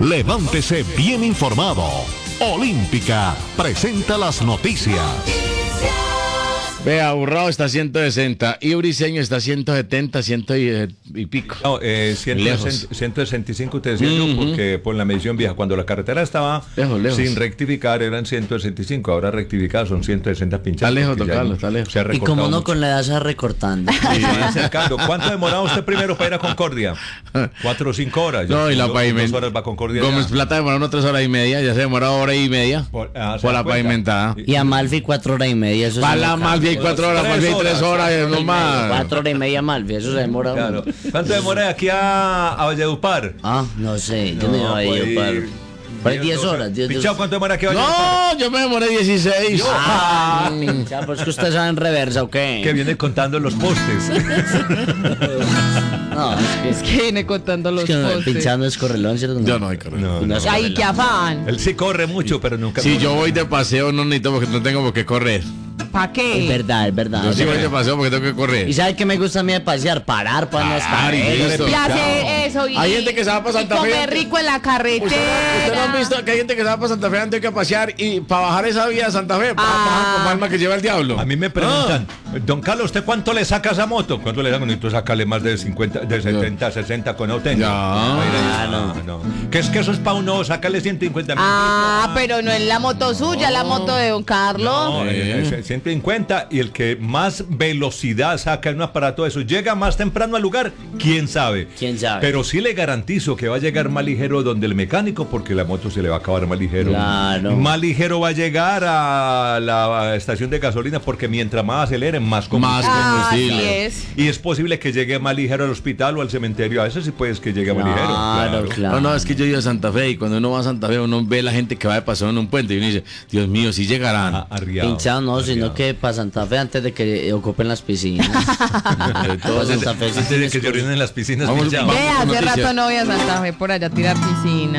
Levántese bien informado. Olímpica presenta las noticias. Vea, Urrao está 160 y Briseño está 170, y pico. No, 165 te decía yo, porque por la medición vieja, cuando la carretera estaba lejos. sin rectificar eran 165, ahora rectificadas son 160 pinchadas. Está lejos, don Carlos, está lejos. Y como no, con la edad se va recortando. Sí, acercando. ¿Cuánto demoraba usted primero para ir a Concordia? 4 o 5 horas. No, y la pavimentada. 2 horas va a Concordia. Gómez Plata demora unas 3 horas y media, ya se demora hora y media por la pavimentada. Y Amalfi 4 horas y media. Eso para la Amalfi hay 4 horas, Amalfi hay 3 horas, no más. 4 horas y media Amalfi, eso se demora. Claro. ¿Cuánto demora de aquí a Valledupar? No sé, yo no iba a Valledupar. Pues 10 horas. Pichao, ¿cuánto demora aquí a Valledupar? No, yo me demoré 16. Pinchado, pues que usted sabe en reversa, ¿o qué? Que viene contando los postes. No, es que viene contando los postes. Pinchando es correlón, ¿cierto? Yo no hay correlón. No. Ay, qué afán. Él sí corre mucho, pero nunca. Si yo voy de paseo no necesito porque no tengo por qué correr. ¿Para qué? Es verdad. Yo sí voy de paseo porque tengo que correr. ¿Y sabe qué me gusta a mí de pasear? Parar para no estar. Placer, eso. Hay gente que se va para Santa Fe. Y comer rico en la carretera. ¿Usted no han visto que hay gente que se va para Santa Fe antes que pasear y para bajar esa vía de Santa Fe bajan como alma que lleva el diablo? A mí me preguntan, don Carlos, ¿usted cuánto le saca a esa moto? ¿Cuánto le sacan? Necesito sacarle más de 50, de 70, 60 con auténtico. No. ¿Qué es que eso es para uno? Sácale 150 mil. Pero no es la moto suya, la moto de don Carlos. No, 150 y el que más velocidad saca en un aparato de eso llega más temprano al lugar, ¿quién sabe? Pero sí le garantizo que va a llegar más ligero donde el mecánico porque la moto se le va a acabar más ligero. Claro. Más ligero va a llegar a la estación de gasolina porque mientras más acelere, más combustible. Y es posible que llegue más ligero al hospital o al cementerio. A veces sí puedes que llegue más ligero. Claro. No, es que yo he ido a Santa Fe y cuando uno va a Santa Fe uno ve la gente que va de paseo en un puente y uno dice, Dios mío, si llegarán. Pinchado no, sino que para Santa Fe antes de que ocupen las piscinas. Antes de que se orinen en las piscinas. Hace rato no voy a Santa Fe por allá a tirar piscina.